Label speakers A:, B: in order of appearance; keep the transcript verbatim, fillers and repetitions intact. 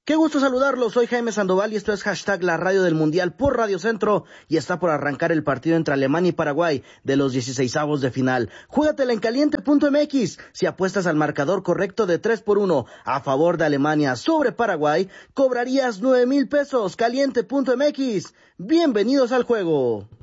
A: Qué gusto saludarlos, soy Jaime Sandoval y esto es hashtag la radio del Mundial por Radio Centro y está por arrancar el partido entre Alemania y Paraguay de los dieciseisavos de final. Júgatela en caliente punto m x, si apuestas al marcador correcto de tres por uno a favor de Alemania sobre Paraguay, cobrarías nueve mil pesos, caliente punto m x. Bienvenidos al juego.